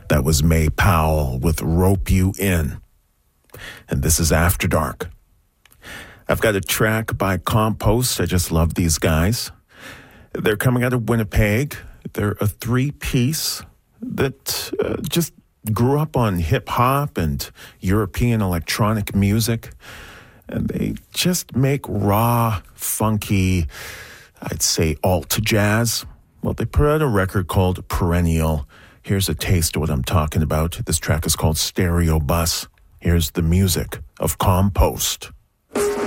That was May Powell with Rope You In. And this is After Dark. I've got a track by Compost. I just love these guys. They're coming out of Winnipeg. They're a three-piece that just grew up on hip-hop and European electronic music. And they just make raw, funky, I'd say alt jazz. Well, they put out a record called Perennial. Here's a taste of what I'm talking about. This track is called Stereo Bus. Here's the music of Compost.